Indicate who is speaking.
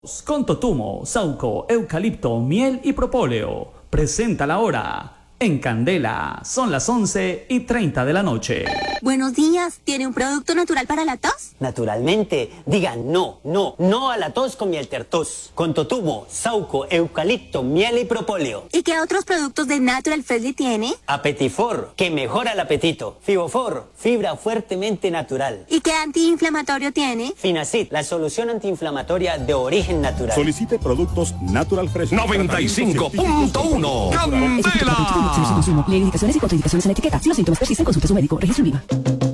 Speaker 1: Con totumo, sauco, eucalipto, miel y propóleo. Presenta la hora. En Candela, son las 11:30 de la noche.
Speaker 2: Buenos días, ¿tiene un producto natural para la tos?
Speaker 3: Naturalmente, digan no a la tos con miel tertos. Con totumo, sauco, eucalipto, miel y propóleo.
Speaker 2: ¿Y qué otros productos de Natural Freshly tiene?
Speaker 3: Apetifor, que mejora el apetito. Fibofor, fibra fuertemente natural.
Speaker 2: ¿Y qué antiinflamatorio tiene?
Speaker 3: Finacid, la solución antiinflamatoria de origen natural.
Speaker 4: Solicite productos Natural Fresh.
Speaker 5: 95.1 Candela.
Speaker 6: Ley de indicaciones y contraindicaciones en la etiqueta. Si los síntomas persisten, consulte a su médico. Registro en Viva.